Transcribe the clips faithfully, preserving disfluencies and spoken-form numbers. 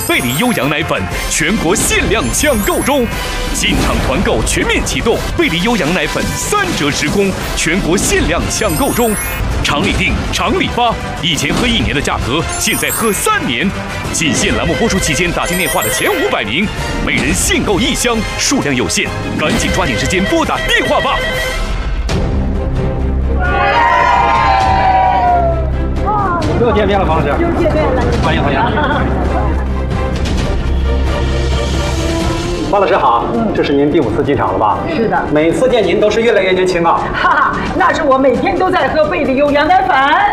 贝利优羊奶粉全国限量抢购中，进场团购全面启动，贝利优羊奶粉三折直供，全国限量抢购中。常理定，常理发，以前喝一年的价格，现在喝三年。仅限栏目播出期间打进电话的前五百名，每人限购一箱，数量有限，赶紧抓紧时间拨打电话吧。 又见面了，方老师。 又见面了， 欢迎欢迎。方老师好，嗯，这是您第五次进场了吧？ 是的， 每次见您都是越来越年轻啊。 哈哈，那是我每天都在喝贝利优羊奶粉。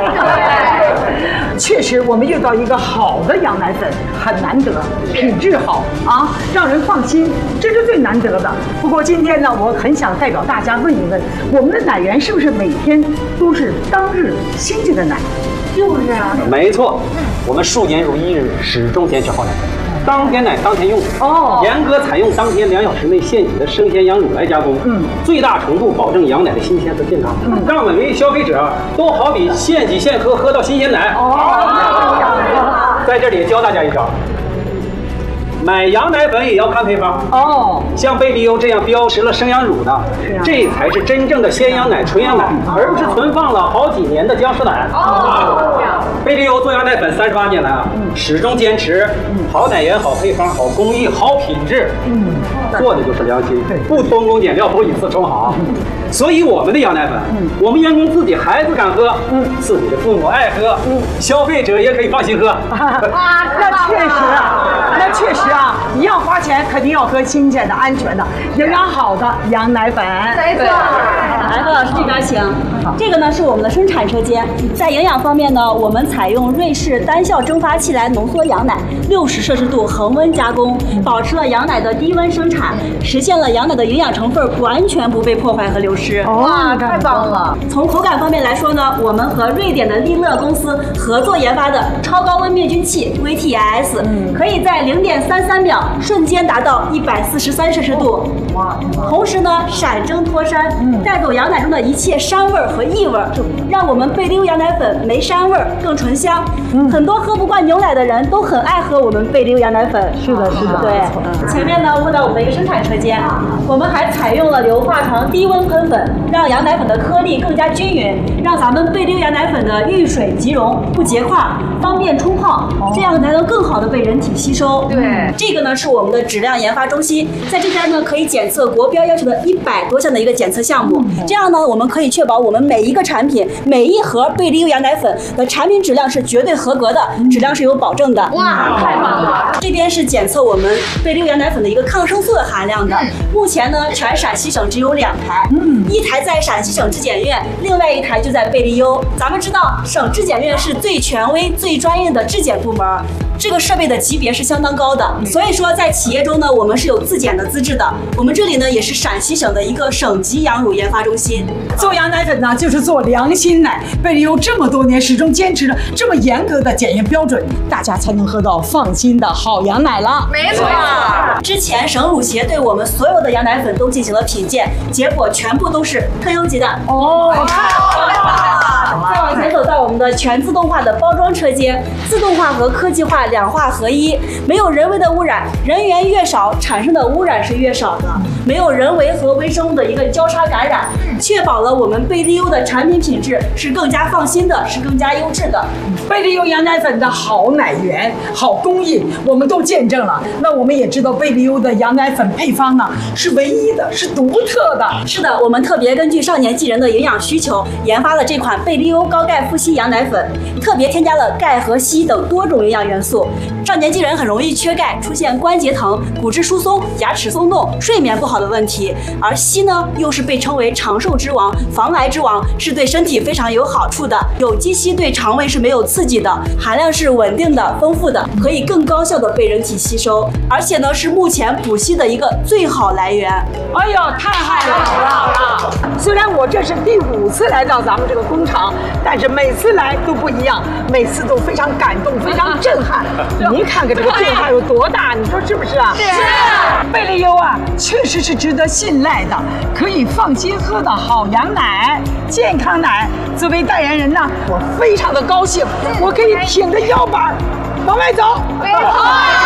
确实，我们遇到一个好的羊奶粉很难得，品质好啊，让人放心，这是最难得的。不过今天呢，我很想代表大家问一问，我们的奶源是不是每天都是当日新鲜的奶？就是啊， 没错，我们数年如一日，始终坚持好奶。当天奶当天用哦， 严格采用当天两小时内现挤的生鲜羊乳来加工，嗯，最大程度保证羊奶的新鲜和健康，嗯，让每位消费者都好比现挤现喝，喝到新鲜奶。哦，在这里教大家一招。买羊奶粉也要看配方哦，像贝利优这样标识了生羊乳的，啊、这才是真正的鲜羊奶、纯羊奶，而不是存放了好几年的僵尸奶。哦，贝利优做羊奶粉三十八年来啊，嗯、始终坚持好奶源、好配方、好工艺、好品质，嗯，做的就是良心，不偷工减料，不以次充好。嗯、所以我们的羊奶粉，嗯、我们员工自己孩子敢喝，嗯，自己的父母爱喝，嗯，消费者也可以放心喝。 啊，那确实啊，那确实啊。一样花钱，肯定要喝新鲜的、安全的、营养好的羊奶粉。 没错。来，何老师这边请。这个呢是我们的生产车间，在营养方面呢，我们采用瑞士单效蒸发器来浓缩羊奶，六十摄氏度恒温加工，保持了羊奶的低温生产，实现了羊奶的营养成分完全不被破坏和流失。 哇，太棒了！ 从口感方面来说呢，我们和瑞典的利乐公司合作研发的超高温灭菌器 V T I S，、嗯、可以在零点三三秒瞬间达到一百四十三摄氏度。哇！同时呢，闪蒸脱膻，嗯、带走羊奶中的一切膻味和异味，让我们贝利优羊奶粉没膻味，更醇香。嗯、很多喝不惯牛奶的人都很爱喝我们贝利优羊奶粉。 是的，是的。 对，嗯、前面呢，问到我们的一个生产车间，我们还采用了硫化糖低温喷粉，让羊奶粉的颗粒更加均匀，让咱们贝利优羊奶粉的遇水即溶，不结块，方便冲泡，哦、这样才能更好的被人体吸收。 对， 这个呢是我们的质量研发中心，在这边呢可以检测国标要求的一百多项的一个检测项目，这样呢我们可以确保我们每一个产品、每一盒贝利优羊奶粉的产品质量是绝对合格的，质量是有保证的。 哇，太棒了！ 这边是检测我们贝利优羊奶粉的一个抗生素的含量的，目前呢全陕西省只有两台，嗯，一台在陕西省质检院，另外一台就在贝利优。咱们知道省质检院是最权威、最专业的质检部门，这个设备的级别是相当高的，所以说在企业中呢，我们是有自检的资质的。我们这里呢也是陕西省的一个省级羊乳研发中心。 做羊奶粉呢，就是做良心奶。贝利优这么多年始终坚持着这么严格的检验标准，大家才能喝到放心的好羊奶了。 没错。之前省乳协对我们所有的羊奶粉都进行了品鉴，结果全部都是特优级的。哦，太好了！再往前走到我们的全自动化的包装车间，自动化和科技化两化合一，没有人为的污染，人员越少，产生的污染是越少的，没有人为和微生物的一个交叉感染，确保了我们贝利优的产品品质是更加放心的，是更加优质的。 贝利优羊奶粉的好奶源、好工艺，我们都见证了。那我们也知道贝利优的羊奶粉配方呢是唯一的，是独特的。 是的，我们特别根据少年纪人的营养需求，研发了这款贝利优高钙富硒羊奶粉，特别添加了钙和硒等多种营养元素。少年纪人很容易缺钙，出现关节疼、骨质疏松、牙齿松动、睡眠不好的问题，而硒呢又是被称为长寿之王、防癌之王，是对身体非常有好处的。有机硒对肠胃是没有刺激的，含量是稳定的、丰富的，可以更高效的被人体吸收，而且呢是目前补硒的一个最好来源。 哎呦，太好了，好了好了！虽然我这是第五次来到咱们这个工厂，但是每次来都不一样，每次都非常感动，非常震撼。您看看这个变化有多大，你说是不是啊？是。贝利优啊，确实是值得信赖的，可以放心喝的好羊奶、健康奶。作为代言人呢，我非常的高兴，我可以挺着腰板往外走。